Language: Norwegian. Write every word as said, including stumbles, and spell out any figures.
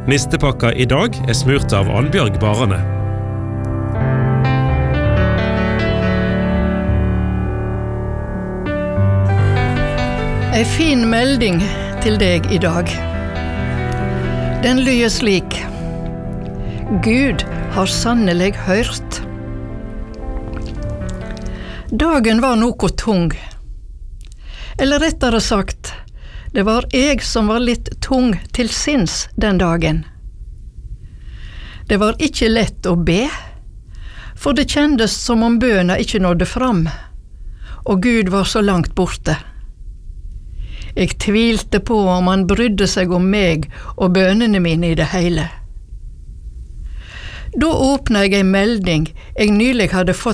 Nistepakka i dag er smurt av Annbjørg Barane. En fin melding til deg i dag. Den lyder slik: Gud har sannelig hørt. Dagen var noe tung. Eller rettere sagt, det var jeg som var litt tung til sinns den dagen. Det var ikke lett å be, for det kjendes som om bøna ikke nådde fram, og Gud var så langt borte. Jeg tvilte på om han brydde seg om meg og bønene mine i det hele. Da åpnet jeg en melding jeg nylig hadde fått